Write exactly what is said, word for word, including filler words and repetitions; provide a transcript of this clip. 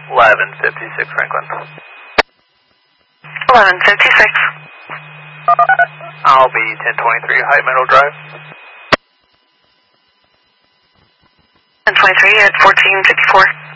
eleven fifty-six Franklin. eleven fifty-six. I'll be ten twenty-three High Meadow Drive. ten twenty-three at fourteen fifty-four.